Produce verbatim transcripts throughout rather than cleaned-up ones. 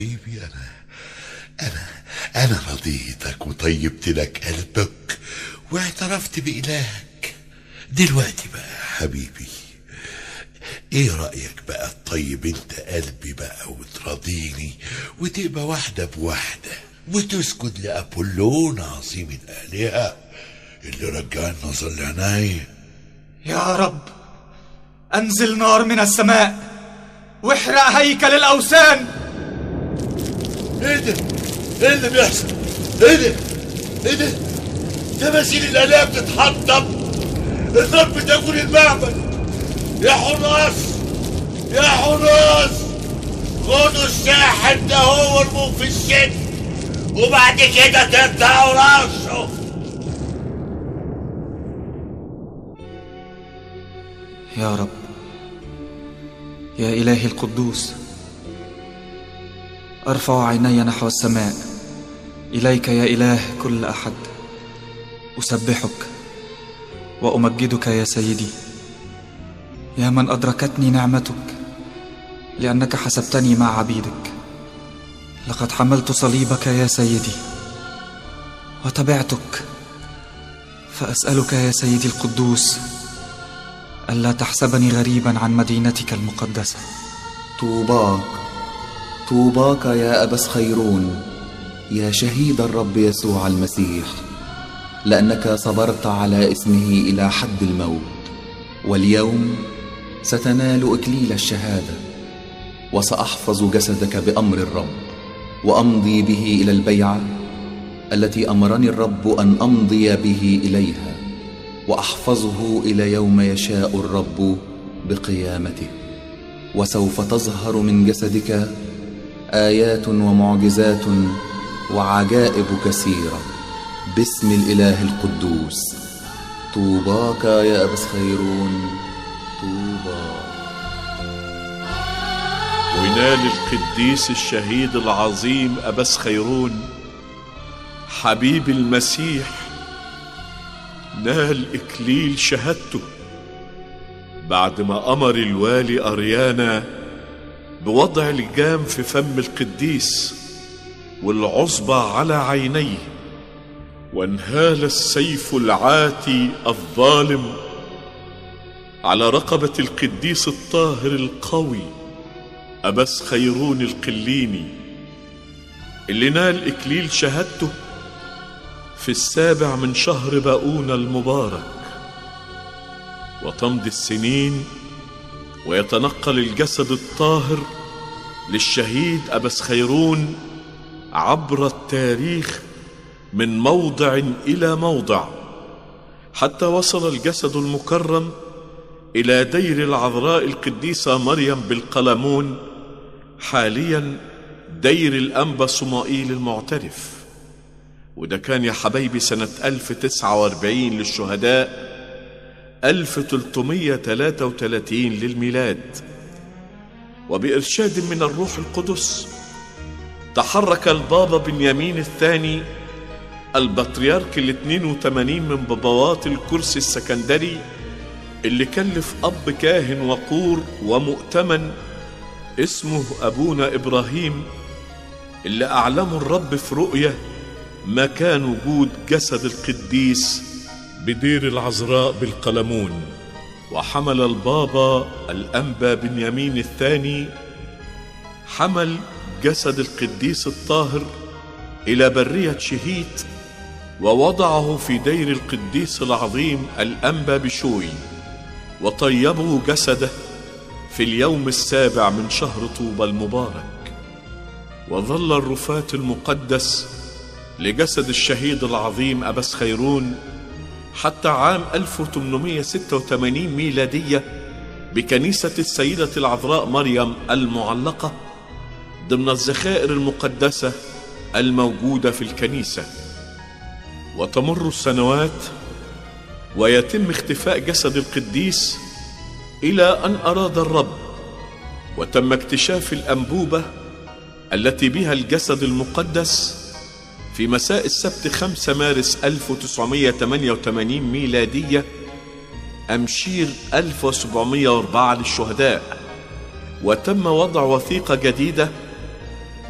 حبيبي، أنا أنا أنا رضيتك وطيبت لك قلبك واعترفت بإلهك. دلوقتي بقى يا حبيبي، ايه رأيك بقى تطيب انت قلبي بقى وترضيني وتبقى واحدة بواحدة وتسجد لأبولون عظيم الآلهة اللي رجعنا ظل عناية. يا رب أنزل نار من السماء واحرق هيكل الأوثان. ايه ده؟ ايه اللي بيحصل؟ ايه ده؟ ايه ده؟ تماثيل الآلهة بتتحطم، النار بتاكل المعبد. يا حراس يا حراس، خدوا الساحر ده هو ارموه في السجن وبعد كده تقطعوا راسه. يا رب يا إلهي القدوس، أرفع عيني نحو السماء إليك يا إله كل أحد، أسبحك وأمجدك يا سيدي، يا من أدركتني نعمتك لأنك حسبتني مع عبيدك. لقد حملت صليبك يا سيدي وتبعتك، فأسألك يا سيدي القدوس ألا تحسبني غريبا عن مدينتك المقدسة. طوباك طوباك يا أبا سخيرون، يا شهيد الرب يسوع المسيح، لأنك صبرت على اسمه إلى حد الموت، واليوم ستنال إكليل الشهادة. وسأحفظ جسدك بأمر الرب وأمضي به إلى البيعة التي أمرني الرب أن أمضي به إليها، وأحفظه إلى يوم يشاء الرب بقيامته. وسوف تظهر من جسدك آيات ومعجزات وعجائب كثيرة باسم الإله القدوس. طوباك يا أبا سخيرون، طوبى. وينال القديس الشهيد العظيم أبا سخيرون حبيب المسيح، نال إكليل شهادته بعد ما أمر الوالي أريانا بوضع لجام في فم القديس والعصبة على عينيه، وانهال السيف العاتي الظالم على رقبة القديس الطاهر القوي أبا سخيرون القليني، اللي نال إكليل شهادته في السابع من شهر باؤون المبارك. وتمضي السنين ويتنقل الجسد الطاهر للشهيد أبا سخيرون عبر التاريخ من موضع إلى موضع، حتى وصل الجسد المكرم إلى دير العذراء القديسة مريم بالقلمون، حاليا دير الأنبا صمائيل المعترف. وده كان يا حبايبي سنة ألف وتسعة وأربعين للشهداء، ألف وثلاثمائة وثلاثة وثلاثين للميلاد. وبإرشاد من الروح القدس تحرك البابا بنيامين الثاني البطريرك الاثنين وثمانين من بابوات الكرسي السكندري، اللي كلف أب كاهن وقور ومؤتمن اسمه أبونا إبراهيم، اللي أعلمه الرب في رؤية مكان وجود جسد القديس بدير العذراء بالقلمون. وحمل البابا الأنبا بنيامين الثاني حمل جسد القديس الطاهر إلى برية شهيت، ووضعه في دير القديس العظيم الأنبا بشوي، وطيبوا جسده في اليوم السابع من شهر طوبى المبارك. وظل الرفاة المقدس لجسد الشهيد العظيم أبا سخيرون حتى عام ألف وثمانمائة وستة وثمانين ميلادية بكنيسة السيدة العذراء مريم المعلقة ضمن الذخائر المقدسة الموجودة في الكنيسة. وتمر السنوات ويتم اختفاء جسد القديس إلى أن أراد الرب وتم اكتشاف الأنبوبة التي بها الجسد المقدس في مساء السبت خمسة مارس ألف وتسعمائة وثمانية وثمانين ميلادية أمشير ألف وسبعمائة وأربعة للشهداء. وتم وضع وثيقة جديدة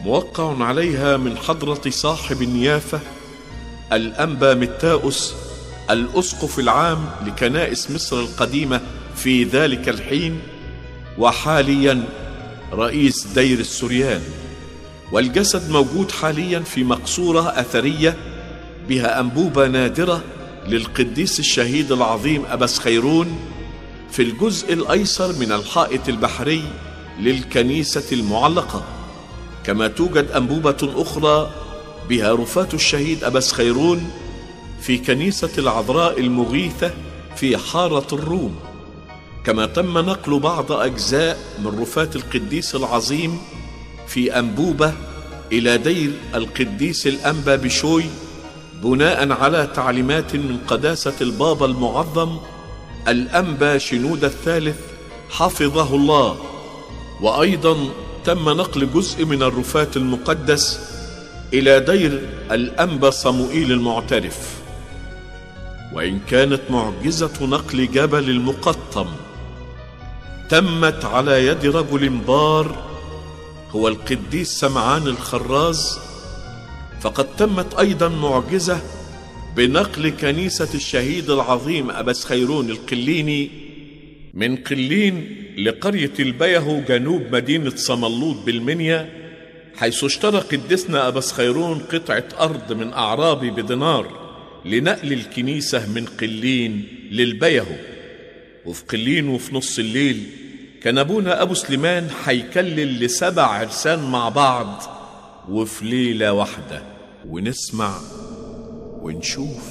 موقع عليها من حضرة صاحب النيافة الأنبا متاؤس الأسقف العام لكنائس مصر القديمة في ذلك الحين، وحاليا رئيس دير السريان. والجسد موجود حاليا في مقصورة أثرية بها أنبوبة نادرة للقديس الشهيد العظيم أبس خيرون في الجزء الأيسر من الحائط البحري للكنيسة المعلقة. كما توجد أنبوبة أخرى بها رفات الشهيد أبس خيرون في كنيسة العذراء المغيثة في حارة الروم. كما تم نقل بعض أجزاء من رفات القديس العظيم في أنبوبة إلى دير القديس الأنبا بشوي بناء على تعليمات من قداسة البابا المعظم الأنبا شنودة الثالث حفظه الله. وأيضا تم نقل جزء من الرفات المقدس إلى دير الأنبا صموئيل المعترف. وإن كانت معجزة نقل جبل المقطم تمت على يد رجل بار هو القديس سمعان الخراز، فقد تمت أيضا معجزة بنقل كنيسة الشهيد العظيم أبس خيرون القليني من قلين لقرية البيهو جنوب مدينة صملوط بالمنيا، حيث اشترى قديسنا أبس خيرون قطعة أرض من أعرابي بدينار لنقل الكنيسة من قلين للبيهو. وفي قلين وفي نص الليل كان أبونا أبو سليمان حيكلل لسبع عرسان مع بعض وفي ليلة واحدة، ونسمع ونشوف.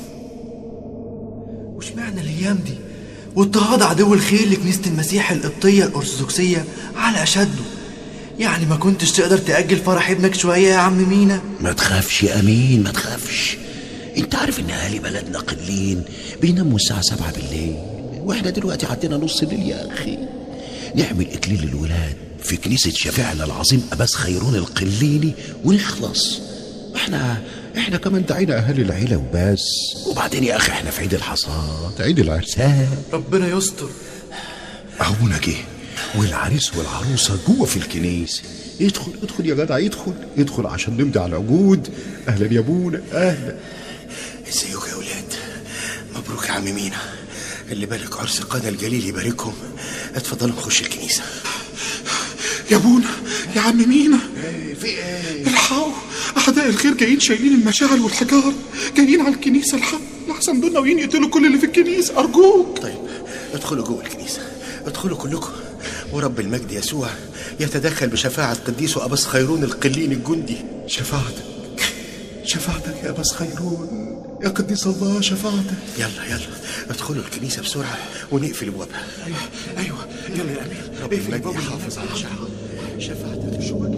وش معنى الأيام دي واضطهاد عدو الخير لكنيسة المسيح القبطية الأرثوذكسية على أشده؟ يعني ما كنتش تقدر تأجل فرح ابنك شوية يا عم مينا؟ ما تخافش يا أمين، ما تخافش. انت عارف ان اهالي بلدنا قليل بيناموا الساعة سبعة بالليل، واحنا دلوقتي عدينا نص الليل يا اخي. نعمل اكليل للولاد في كنيسة شفيعنا العظيم أبس خيرون القليني ونخلص. احنا احنا كمان دعينا اهالي العيلة وبس. وبعدين يا اخي احنا في عيد الحصاد، عيد العرسان. ربنا يستر. أبونا جه والعريس والعروسة جوه في الكنيسة. يدخل يدخل يا جدع، يدخل يدخل عشان نمضي على العقود. اهلا يا ابونا، اهلا. ازيكم يا ولاد؟ مبروك يا عم مينا، اللي بالك عرس قنا الجليل يباركهم. اتفضلوا نخش الكنيسة. يا ابونا يا عم مينا، في ايه؟ الحقوا اعداء الخير جايين شايلين المشاعل والحجار، جايين على الكنيسة. الحق لحسن دول ناويين يقتلوا كل اللي في الكنيسة، ارجوك. طيب ادخلوا جوه الكنيسة، ادخلوا كلكم، ورب المجد يسوع يتدخل بشفاعة قديسه أبس خيرون القليني الجندي. شفاعتك شفاعتك يا أبس خيرون، يا قديس الله شفاعتك. يلا يلا ادخلوا الكنيسة بسرعة ونقفل ابوابها. ايوه ايوه يلا يا امين، رب المجد يحافظ على شعبه. شفاعتك شفاعتك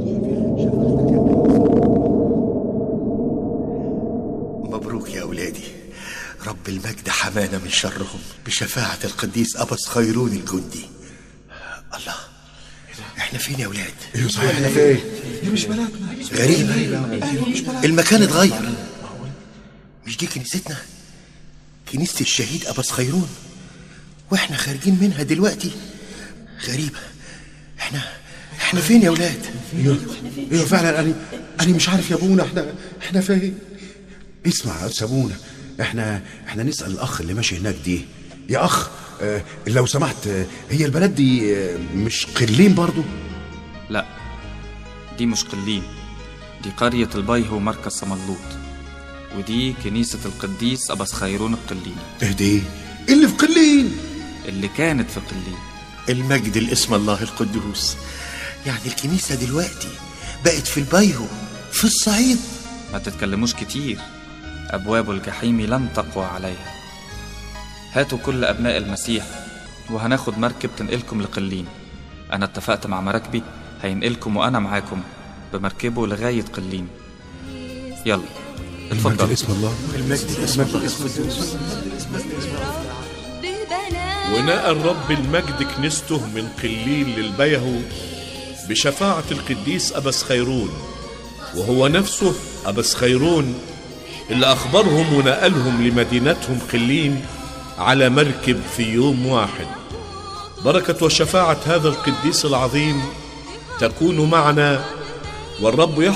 مبروك يا أولادي، رب المجد حمانا من شرهم بشفاعة القديس أبس خيرون الجندي. الله، احنا فين يا ولاد؟ ايوه صحيح، احنا فين؟ دي مش بلدنا. غريبة. ايوه مش بلدنا. المكان اتغير. مش دي كنيستنا؟ كنيسة الشهيد أبس خيرون، واحنا خارجين منها دلوقتي. غريبة. احنا احنا فين يا ولاد؟ ايوه ايوه فعلا، انا انا مش عارف يا ابونا احنا احنا فين. اسمع يا استاذ ابونا، احنا احنا نسأل الاخ اللي ماشي هناك دي. يا اخ اه لو سمحت، اه هي البلد دي اه مش قلين برضو؟ لا، دي مش قلين، دي قرية البيهو مركز صملوط، ودي كنيسة القديس أبس خيرون القليني. ايه دي اللي في قلين؟ اللي كانت في قلين. المجد لاسم الله القدوس. يعني الكنيسة دلوقتي بقت في البيهو في الصعيد. ما تتكلموش كتير، أبواب الجحيم لن تقوى عليها. هاتوا كل أبناء المسيح وهناخد مركب تنقلكم لقلين. أنا اتفقت مع مراكبي هينقلكم وأنا معاكم بمركبه لغاية قلين. يلا اتفضل. المجد اسم الله، المجد اسم الله. ونقل الرب المجد كنيسته من قلين للبيهو بشفاعة القديس أبس خيرون، وهو نفسه أبس خيرون اللي أخبرهم ونقلهم لمدينتهم قلين على مركب في يوم واحد. بركة وشفاعة هذا القديس العظيم تكون معنا والرب يحكم